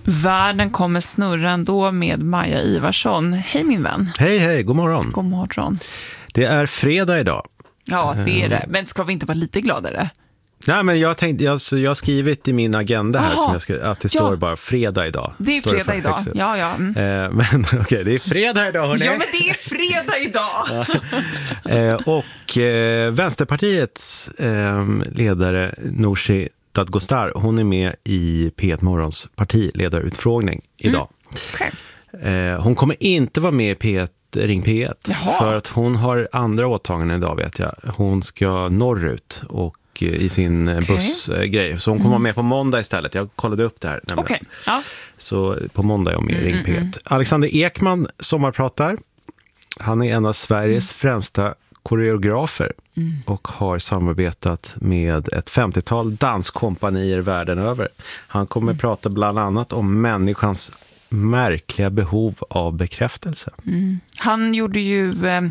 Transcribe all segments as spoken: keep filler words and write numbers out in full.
Världen kommer snurra ändå med Maja Ivarsson. Hej min vän. Hej, hej, god morgon. God morgon. Det är fredag idag. Ja, det är det. Men ska vi inte vara lite gladare? Nej, men jag tänkte, jag, jag har skrivit i min agenda här som jag ska, att det står ja. bara fredag idag. Det är står fredag det idag, ja, ja. Mm. Eh, men okej, okay, det är fredag idag, hörni. Ja, men det är fredag idag. eh, och eh, Vänsterpartiets eh, ledare Nooshi Dadgostar, hon är med i P ett Morgons partiledarutfrågning idag. Mm. Okay. Eh, hon kommer inte vara med i P ett Ring P ett. Jaha. För att hon har andra åtaganden idag, vet jag. Hon ska norrut och i sin okay. bussgrej. Så hon kommer mm. vara med på måndag istället. Jag kollade upp det här. Okay. Ja. Så på måndag är hon med i Ring P ett. Mm. Alexander Ekman sommarpratar. Han är en av Sveriges mm. främsta koreografer mm. och har samarbetat med ett femtiotal danskompanier världen över. Han kommer mm. prata bland annat om människans märkliga behov av bekräftelse. Mm. Han gjorde ju eh,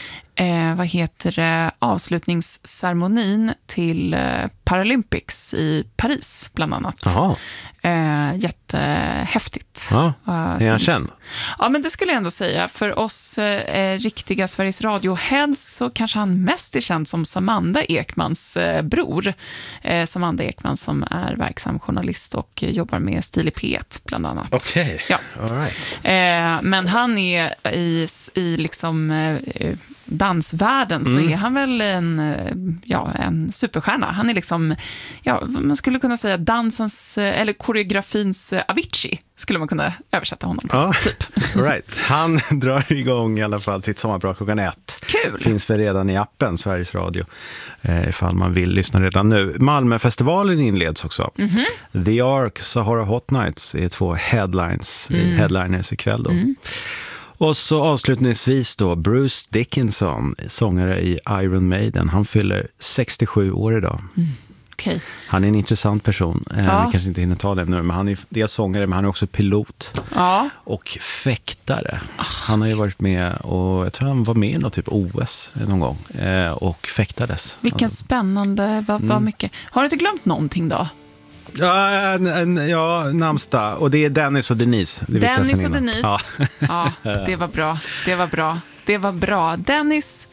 eh, vad heter det, avslutningsceremonin till eh, Paralympics i Paris bland annat. Jaha. Eh, jättehäftigt. Ja, är han känd? Ja, men det skulle jag ändå säga. För oss eh, riktiga Sveriges Radio-heads så kanske han mest är känd som Samanda Ekmans eh, bror. Eh, Samanda Ekman som är verksam journalist och eh, jobbar med Stil i P ett bland annat. Okej, okay. Ja. All right. Eh, men han är i, i liksom... Eh, dansvärlden så mm. är han väl en, ja, en superstjärna. Han är liksom, ja, man skulle kunna säga dansens, eller koreografins Avicii, skulle man kunna översätta honom till, ja. typ. Right. Han drar igång i alla fall sitt sommarprat klockan ett. Kul! Finns väl redan i appen Sveriges Radio, eh, ifall man vill lyssna redan nu. Malmöfestivalen inleds också. Mm-hmm. The Ark, Sahara Hot Nights är två headlines, mm. headliners ikväll då. Mm. Och så avslutningsvis då Bruce Dickinson, sångare i Iron Maiden. Han fyller sextiosju år idag. Mm. Okay. Han är en intressant person. Ja. Vi kanske inte hinner ta det nu, men han är dels sångare, men han är också pilot. Ja. Och fäktare. Han har ju varit med, och jag tror han var med i något typ O S någon gång. Och fäktades. Vilken alltså. Spännande, vad, vad mycket. Har du inte glömt någonting då? Ja, en, en, ja, namnsdag. Och det är Dennis och Denise. Det Dennis och Denise. Ja. Ja, det var bra. Det var bra. Det var bra. Dennis.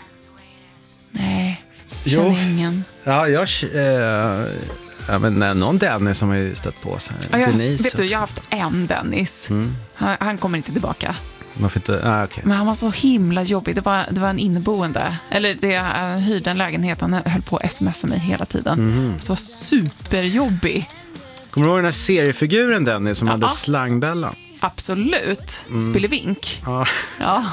Nej, känner jo. ingen. Ja, jag eh, ja, men någon Dennis som har ju stött på sig. Ja, jag, Denise vet du, jag har haft en Dennis. Mm. Han, han kommer inte tillbaka. Varför inte? Ah, okay. Men han var så himla jobbig. Det var, det var en inneboende. Eller det, jag hyrde en lägenhet. Han höll på att smsa mig hela tiden. Mm. Så superjobbig. Kommer du ihåg den här seriefiguren Dennis som ja. hade slangbällan? Absolut. Mm. Spillevink. Ja. Ja.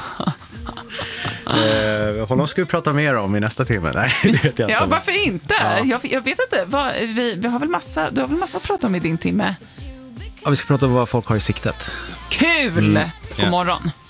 eh, honom ska vi prata mer om i nästa timme. Nej, det vet jag inte. Ja, varför inte? Ja. Jag, jag vet inte. Vad, vi, vi har väl massa, du har väl massa att prata om i din timme? Ja, vi ska prata om vad folk har i siktet. Kul! Mm. God ja. morgon.